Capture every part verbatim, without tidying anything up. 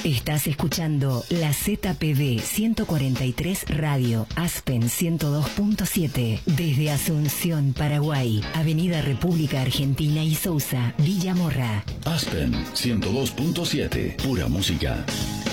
Estás escuchando la Z P B ciento cuarenta y tres Radio, Aspen ciento dos punto siete. Desde Asunción, Paraguay, Avenida República Argentina y Sousa, Villa Morra. Aspen ciento dos punto siete, pura música.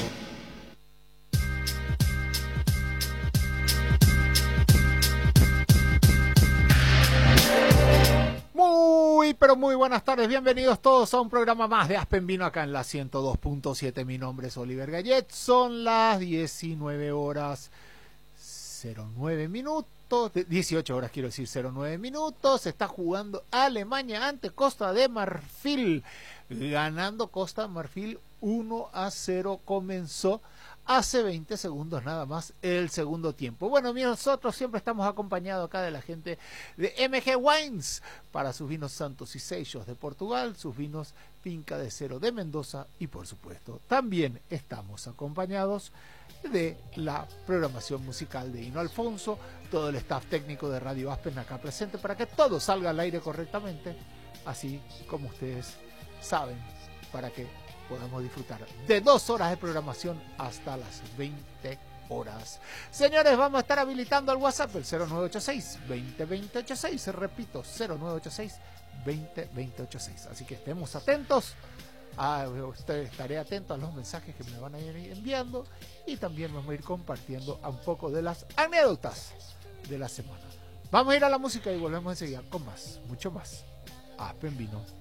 Muy, pero muy buenas tardes, bienvenidos todos a un programa más de Aspen Vino acá en la ciento dos punto siete. Mi nombre es Oliver Gallet, son las diecinueve horas cero nueve minutos, dieciocho horas quiero decir cero nueve minutos. Se está jugando Alemania ante Costa de Marfil, ganando Costa de Marfil uno a cero. Comenzó hace veinte segundos nada más el segundo tiempo. Bueno, nosotros siempre estamos acompañados acá de la gente de M G Wines para sus vinos Santos y Seixos de Portugal, sus vinos Finca de Cero de Mendoza y por supuesto también estamos acompañados de la programación musical de Hino Alfonso, todo el staff técnico de Radio Aspen acá presente para que todo salga al aire correctamente, así como ustedes saben, para que podamos disfrutar de dos horas de programación hasta las veinte horas. Señores, vamos a estar habilitando el WhatsApp, el cero nueve ocho seis, veinte, veinte ochenta y seis. Repito, cero nueve ocho seis, veinte, veinte ochenta y seis. Así que estemos atentos. A, estaré atento a los mensajes que me van a ir enviando y también vamos a ir compartiendo un poco de las anécdotas de la semana. Vamos a ir a la música y volvemos enseguida con más, mucho más. Aspen Vino.